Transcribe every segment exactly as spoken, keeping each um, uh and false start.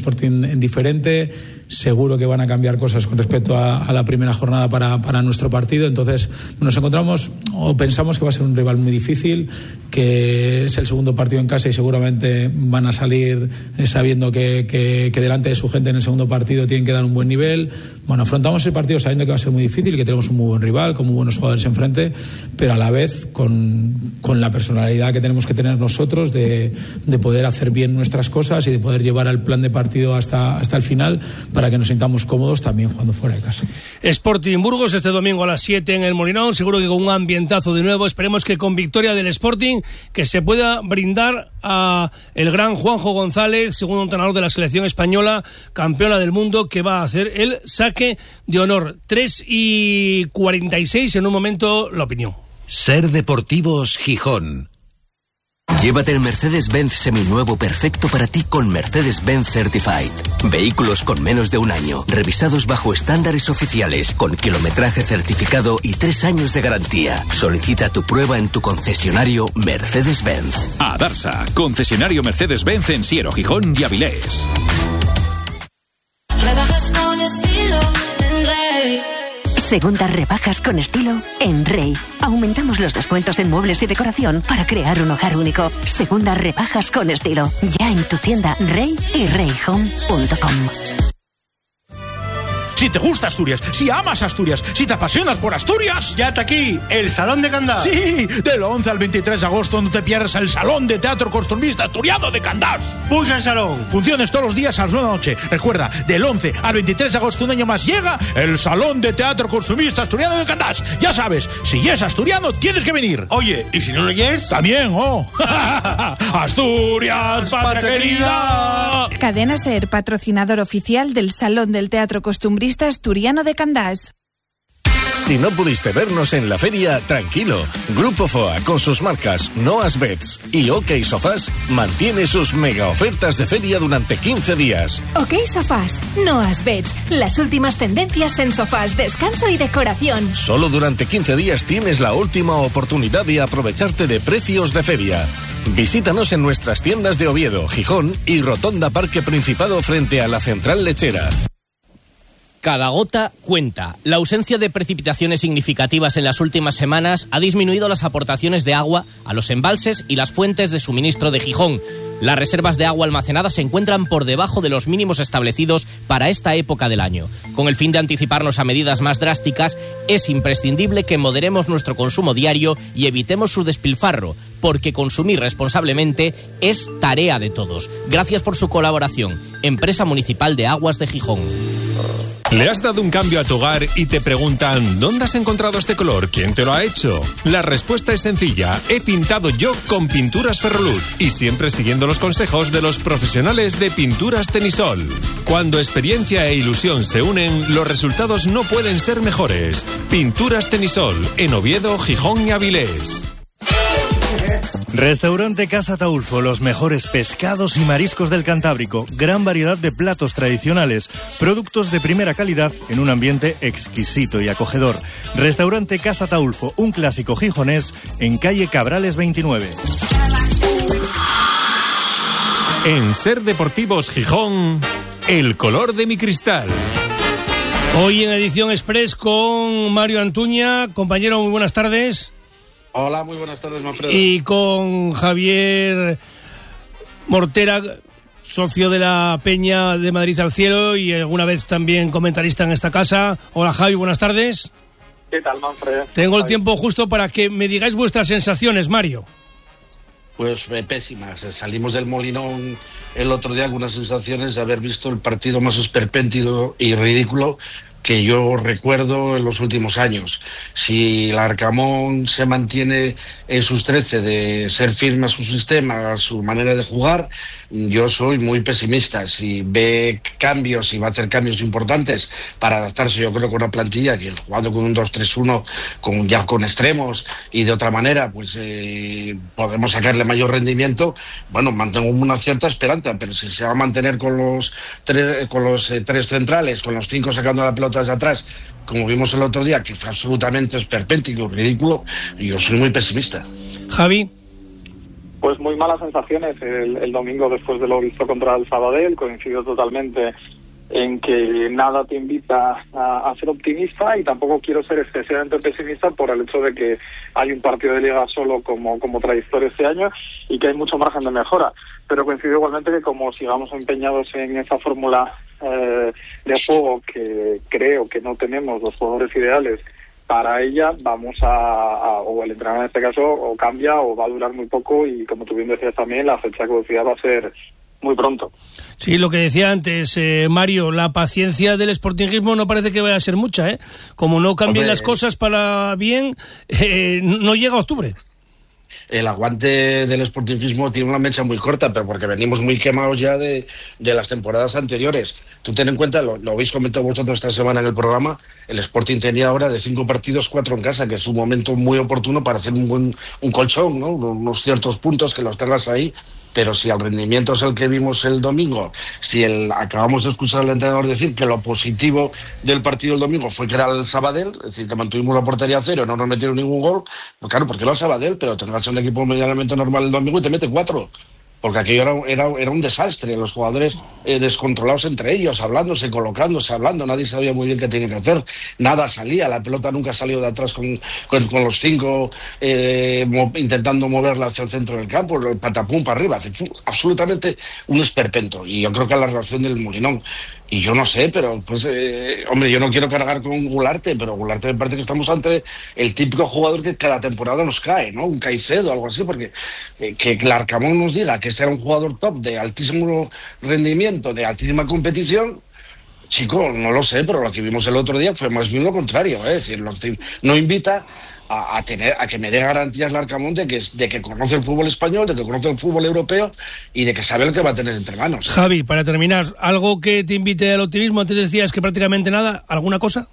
Sporting diferente. Seguro que van a cambiar cosas con respecto a, a la primera jornada para, para nuestro partido. Entonces nos encontramos o pensamos que va a ser un rival muy difícil, que es el segundo partido en casa y seguramente van a salir sabiendo que, que, que delante de su gente en el segundo partido tienen que dar un buen nivel. Bueno, afrontamos el partido sabiendo que va a ser muy difícil, que tenemos un muy buen rival, con muy buenos jugadores enfrente, pero a la vez con, con la personalidad que tenemos que tener nosotros de, de poder hacer bien nuestras cosas y de poder llevar el plan de partido hasta, hasta el final para que nos sintamos cómodos también jugando fuera de casa. Sporting Burgos este domingo a las siete en el Molinón, seguro que con un ambientazo de nuevo. Esperemos que con victoria del Sporting, que se pueda brindar a el gran Juanjo González, segundo entrenador de la selección española, campeona del mundo, que va a hacer el saque de honor. Tres y cuarenta y seis, en un momento la opinión. Ser Deportivos Gijón. Llévate el Mercedes-Benz seminuevo perfecto para ti con Mercedes-Benz Certified. Vehículos con menos de un año, revisados bajo estándares oficiales, con kilometraje certificado y tres años de garantía. Solicita tu prueba en tu concesionario Mercedes-Benz. A Darsa, concesionario Mercedes-Benz en Siero, Gijón y Avilés. Rebajas con estilo en Rey. Segundas rebajas con estilo en Rey. Aumentamos los descuentos en muebles y decoración para crear un hogar único. Segundas rebajas con estilo. Ya en tu tienda Rey y rey home punto com. Si te gusta Asturias, si amas Asturias, si te apasionas por Asturias, ya está aquí el Salón de Candás. Sí, del once al veintitrés de agosto no te pierdas el Salón de Teatro Costumbrista Asturiano de Candás. Pulsa el salón. Funciones todos los días a las nueve de la noche. Recuerda, del once al veintitrés de agosto, un año más, llega el Salón de Teatro Costumbrista Asturiano de Candás. Ya sabes, si es asturiano, tienes que venir. Oye, ¿y si no lo es? También, oh. Asturias, patria querida. Cadena Ser, patrocinador oficial del Salón del Teatro Costumbrista Asturiano de Candás. Si no pudiste vernos en la feria, tranquilo. Grupo F O A, con sus marcas Noas Beds y OK Sofás, mantiene sus mega ofertas de feria durante quince días. OK Sofás, Noas Beds, las últimas tendencias en sofás, descanso y decoración. Solo durante quince días tienes la última oportunidad de aprovecharte de precios de feria. Visítanos en nuestras tiendas de Oviedo, Gijón y Rotonda Parque Principado frente a la Central Lechera. Cada gota cuenta. La ausencia de precipitaciones significativas en las últimas semanas ha disminuido las aportaciones de agua a los embalses y las fuentes de suministro de Gijón. Las reservas de agua almacenadas se encuentran por debajo de los mínimos establecidos para esta época del año. Con el fin de anticiparnos a medidas más drásticas, es imprescindible que moderemos nuestro consumo diario y evitemos su despilfarro, porque consumir responsablemente es tarea de todos. Gracias por su colaboración. Empresa Municipal de Aguas de Gijón. ¿Le has dado un cambio a tu hogar y te preguntan ¿dónde has encontrado este color? ¿Quién te lo ha hecho? La respuesta es sencilla. He pintado yo con Pinturas Ferroluz y siempre siguiendo los consejos de los profesionales de Pinturas Tenisol. Cuando experiencia e ilusión se unen, los resultados no pueden ser mejores. Pinturas Tenisol, en Oviedo, Gijón y Avilés. Restaurante Casa Taulfo, los mejores pescados y mariscos del Cantábrico, gran variedad de platos tradicionales, productos de primera calidad en un ambiente exquisito y acogedor. Restaurante Casa Taulfo, un clásico gijonés en calle Cabrales veintinueve. En Ser Deportivos Gijón, el color de mi cristal. Hoy en edición express con Mario Antuña. Compañero, muy buenas tardes. Hola, muy buenas tardes, Manfredo. Y con Javier Mortera, socio de la Peña de Madrid al Cielo y alguna vez también comentarista en esta casa. Hola, Javi, buenas tardes. ¿Qué tal, Manfredo? Tengo el tiempo justo para que me digáis vuestras sensaciones, Mario. Pues eh, pésimas. Salimos del Molinón el otro día con unas sensaciones de haber visto el partido más esperpéntico y ridículo que yo recuerdo en los últimos años. Si el Arcamón se mantiene en sus trece de ser firme a su sistema, a su manera de jugar, yo soy muy pesimista. Si ve cambios y va a hacer cambios importantes para adaptarse, yo creo, con una plantilla que jugando con un dos tres uno, con, ya con extremos y de otra manera, pues eh, podremos sacarle mayor rendimiento. Bueno, mantengo una cierta esperanza, pero si se va a mantener con los tres, con los eh, tres centrales, con los cinco sacando la pelota desde atrás, como vimos el otro día, que fue absolutamente esperpéntico, ridículo, yo soy muy pesimista. Javi. Pues muy malas sensaciones el, el domingo después de lo visto contra el Sabadell. Coincido totalmente en que nada te invita a, a ser optimista, y tampoco quiero ser excesivamente pesimista por el hecho de que hay un partido de liga solo como, como trayectoria este año y que hay mucho margen de mejora. Pero coincido igualmente que como sigamos empeñados en esa fórmula eh, de juego que creo que no tenemos los jugadores ideales para ella, vamos a, a o el entrenador en este caso o cambia o va a durar muy poco, y como tú bien decías también, la fecha que decía va a ser muy pronto. Sí, lo que decía antes, eh, Mario, la paciencia del sportingismo no parece que vaya a ser mucha, ¿eh? Como no cambien Hombre, las cosas para bien, eh, no llega a octubre. El aguante del sportingismo tiene una mecha muy corta, pero porque venimos muy quemados ya de, de las temporadas anteriores. Tú ten en cuenta, lo, lo habéis comentado vosotros esta semana en el programa, el Sporting tenía ahora de cinco partidos, cuatro en casa, que es un momento muy oportuno para hacer un buen un colchón, ¿no? Unos ciertos puntos que los tengas ahí. Pero si el rendimiento es el que vimos el domingo, si el, acabamos de escuchar al entrenador decir que lo positivo del partido del domingo fue que era el Sabadell, es decir, que mantuvimos la portería a cero, no nos metieron ningún gol, pues claro, porque era el Sabadell, pero tengas un equipo medianamente normal el domingo y te mete cuatro. Porque aquello era, era, era un desastre, los jugadores eh, descontrolados entre ellos, hablándose, colocándose, hablando, nadie sabía muy bien qué tenía que hacer, nada salía, la pelota nunca salió de atrás con, con, con los cinco eh, mo, intentando moverla hacia el centro del campo, el patapum para arriba, absolutamente un esperpento, y yo creo que la relación del Molinón. Y yo no sé, pero pues, eh, hombre, yo no quiero cargar con Gularte, pero Gularte me parece que estamos ante el típico jugador que cada temporada nos cae, ¿no? Un Caicedo, algo así, porque eh, que el Arcamón nos diga que será un jugador top de altísimo rendimiento, de altísima competición, chico, no lo sé, pero lo que vimos el otro día fue más bien lo contrario, ¿eh? Es decir, lo que no invita a, a tener a que me dé garantías Larcamón de que, de que conoce el fútbol español, de que conoce el fútbol europeo y de que sabe lo que va a tener entre manos. Javi, para terminar, ¿algo que te invite al optimismo? Antes decías que prácticamente nada, ¿alguna cosa?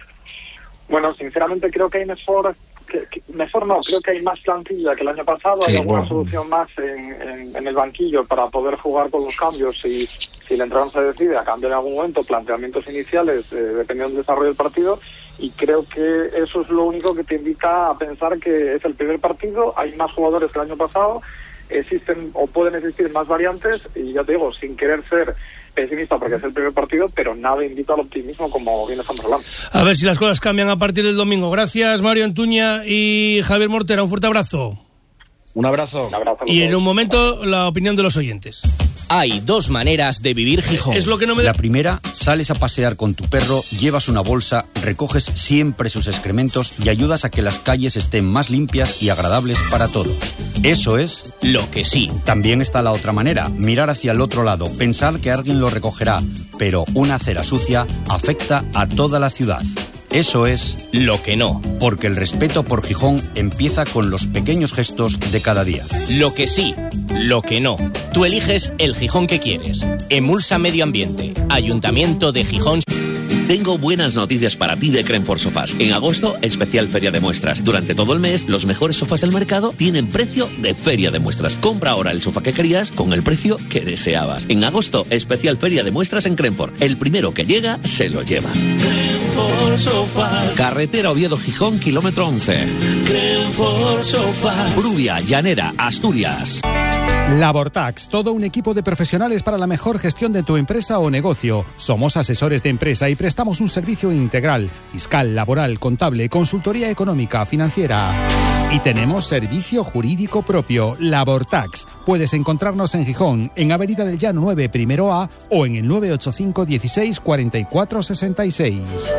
Bueno, sinceramente creo que hay mejor, que, que, mejor no, creo que hay más plantilla que el año pasado, sí, hay alguna bueno. solución más en, en, en el banquillo para poder jugar con los cambios y si el entrenador se decide a cambiar en algún momento planteamientos iniciales eh, dependiendo del desarrollo del partido, y creo que eso es lo único que te invita a pensar que es el primer partido, hay más jugadores que el año pasado, existen o pueden existir más variantes, y ya te digo, sin querer ser pesimista porque es el primer partido, pero nada invita al optimismo como bien estamos hablando. A ver si las cosas cambian a partir del domingo. Gracias, Mario Antuña y Javier Mortera, un fuerte abrazo. Un abrazo. Un abrazo y en un momento la opinión de los oyentes. Hay dos maneras de vivir Gijón. Es lo que no me... La primera, sales a pasear con tu perro, llevas una bolsa, recoges siempre sus excrementos y ayudas a que las calles estén más limpias y agradables para todos. Eso es lo que sí. También está la otra manera, mirar hacia el otro lado, pensar que alguien lo recogerá, pero una acera sucia afecta a toda la ciudad. Eso es lo que no. Porque el respeto por Gijón empieza con los pequeños gestos de cada día. Lo que sí, lo que no. Tú eliges el Gijón que quieres. Emulsa Medio Ambiente. Ayuntamiento de Gijón. Tengo buenas noticias para ti de Crenford Sofás. En agosto, especial feria de muestras. Durante todo el mes, los mejores sofás del mercado tienen precio de feria de muestras. Compra ahora el sofá que querías con el precio que deseabas. En agosto, especial feria de muestras en Crenford. El primero que llega, se lo lleva. Crenford Sofás. Carretera Oviedo-Gijón, kilómetro once. Crenford Sofás. Brubia, Llanera, Asturias. Labortax, todo un equipo de profesionales para la mejor gestión de tu empresa o negocio. Somos asesores de empresa y prestamos un servicio integral, fiscal, laboral, contable, consultoría económica, financiera. Y tenemos servicio jurídico propio, Labortax. Puedes encontrarnos en Gijón, en Avenida del Llano nueve, primero A, o en el nueve ocho cinco, dieciséis, cuarenta y cuatro, sesenta y seis.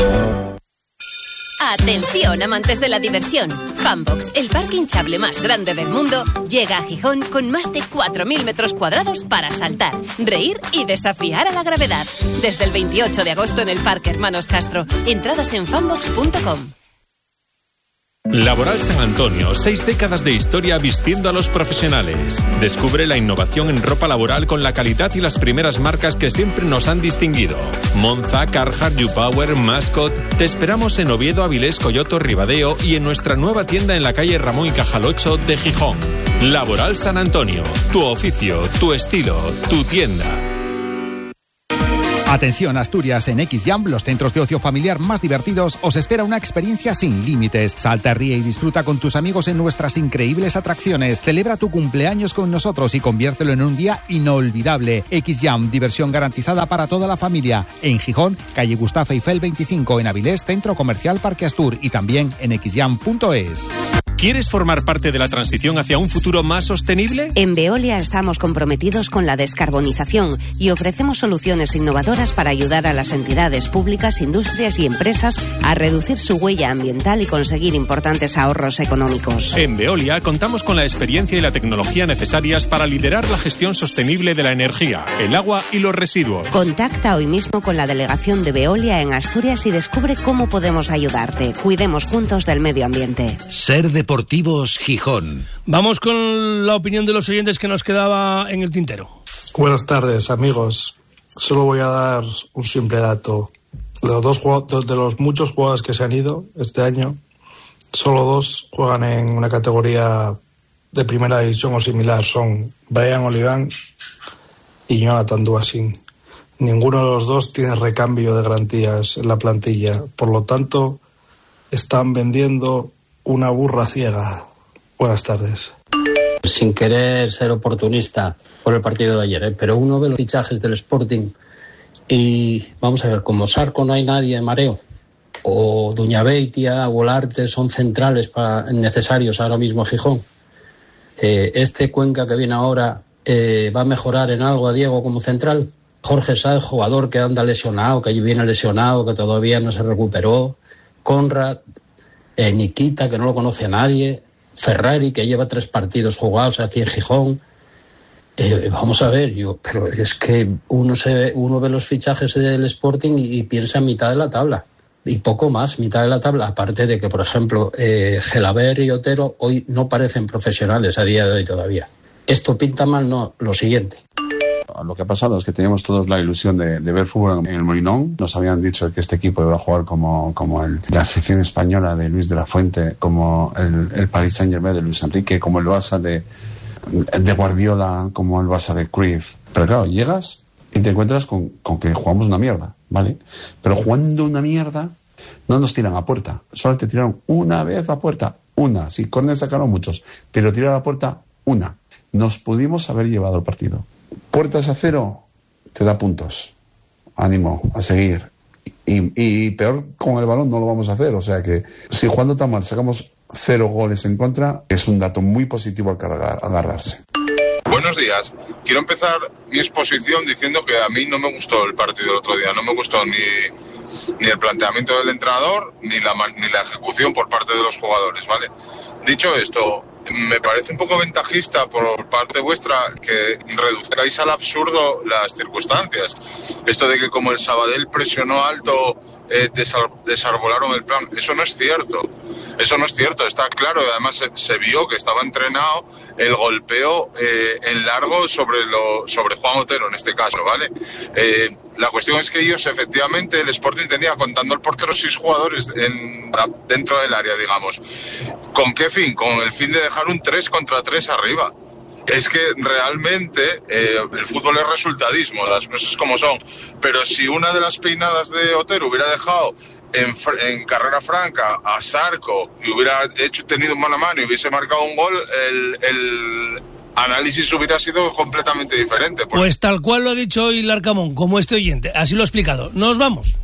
Atención, amantes de la diversión. Funbox, el parque hinchable más grande del mundo, llega a Gijón con más de cuatro mil metros cuadrados para saltar, reír y desafiar a la gravedad. Desde el veintiocho de agosto en el Parque Hermanos Castro. Entradas en funbox punto com. Laboral San Antonio, seis décadas de historia vistiendo a los profesionales. Descubre la innovación en ropa laboral con la calidad y las primeras marcas que siempre nos han distinguido. Monza, Carhartt, U-Power, Mascot. Te esperamos en Oviedo, Avilés, Coyoto, Ribadeo y en nuestra nueva tienda en la calle Ramón y Cajal ocho de Gijón. Laboral San Antonio, tu oficio, tu estilo, tu tienda. Atención Asturias, en X-Jam, los centros de ocio familiar más divertidos, os espera una experiencia sin límites. Salta, ríe y disfruta con tus amigos en nuestras increíbles atracciones. Celebra tu cumpleaños con nosotros y conviértelo en un día inolvidable. X-Jam, diversión garantizada para toda la familia. En Gijón, calle Gustavo Eiffel veinticinco, en Avilés, Centro Comercial Parque Astur, y también en x jam punto es. ¿Quieres formar parte de la transición hacia un futuro más sostenible? En Veolia estamos comprometidos con la descarbonización y ofrecemos soluciones innovadoras para ayudar a las entidades públicas, industrias y empresas a reducir su huella ambiental y conseguir importantes ahorros económicos. En Veolia contamos con la experiencia y la tecnología necesarias para liderar la gestión sostenible de la energía, el agua y los residuos. Contacta hoy mismo con la delegación de Veolia en Asturias y descubre cómo podemos ayudarte. Cuidemos juntos del medio ambiente. Ser Deportivos Gijón. Vamos con la opinión de los oyentes que nos quedaba en el tintero. Buenas tardes, amigos. Solo voy a dar un simple dato. De los, dos, de los muchos jugadores que se han ido este año, solo dos juegan en una categoría de primera división o similar. Son Brian Oliván y Jonathan Duasin. Ninguno de los dos tiene recambio de garantías en la plantilla. Por lo tanto, están vendiendo una burra ciega. Buenas tardes. Sin querer ser oportunista por el partido de ayer, ¿eh? Pero uno ve los fichajes del Sporting y vamos a ver, como Sarco no hay nadie de mareo, o Doña Beitia, Golarte son centrales para, necesarios ahora mismo a Gijón. Eh, este Cuenca que viene ahora eh, va a mejorar en algo a Diego como central. Jorge Sáez, jugador que anda lesionado, que viene lesionado, que todavía no se recuperó. Conrad, eh, Nikita, que no lo conoce a nadie. Ferrari, que lleva tres partidos jugados aquí en Gijón. Eh, vamos a ver, yo, pero es que uno se ve, uno ve los fichajes del Sporting y, y piensa en mitad de la tabla. Y poco más, mitad de la tabla. Aparte de que, por ejemplo, eh, Gelaber y Otero hoy no parecen profesionales a día de hoy todavía. Esto pinta mal, no, lo siguiente. Lo que ha pasado es que teníamos todos la ilusión de, de ver fútbol en el Molinón. Nos habían dicho que este equipo iba a jugar como, como el, la selección española de Luis de la Fuente, como el, el Paris Saint-Germain de Luis Enrique, como el Barça de, de Guardiola, como el Barça de Cruyff. Pero claro, llegas y te encuentras con, con que jugamos una mierda, ¿vale? Pero jugando una mierda no nos tiran a puerta. Solo te tiraron una vez a puerta. Una. Sí, córner sacaron muchos, pero tirar a puerta una. Nos pudimos haber llevado el partido. Puertas a cero te da puntos. Ánimo a seguir. Y, y peor con el balón no lo vamos a hacer. O sea que si jugando tan mal sacamos cero goles en contra, es un dato muy positivo al cargar, agarrarse. Buenos días. Quiero empezar mi exposición diciendo que a mí no me gustó el partido del otro día. No me gustó ni, ni el planteamiento del entrenador ni la, ni la ejecución por parte de los jugadores, ¿vale? Dicho esto, me parece un poco ventajista por parte vuestra que reduzcáis al absurdo las circunstancias. Esto de que como el Sabadell presionó alto, eh, desar- desarbolaron el plan. Eso no es cierto. Eso no es cierto, está claro. Además se, se vio que estaba entrenado el golpeo eh, en largo sobre, lo, sobre Juan Otero en este caso, ¿vale? Eh, la cuestión es que ellos, efectivamente, el Sporting tenía, contando el portero, seis jugadores en, dentro del área, digamos. ¿Con qué fin? Con el fin de dejar un tres contra tres arriba. Es que realmente eh, el fútbol es resultadismo, las cosas como son. Pero si una de las peinadas de Otero hubiera dejado en, en carrera franca a Sarco y hubiera hecho tenido mano a mano y hubiese marcado un gol, el, el análisis hubiera sido completamente diferente. Pues tal cual lo ha dicho hoy Larcamón, como este oyente. Así lo ha explicado. Nos vamos.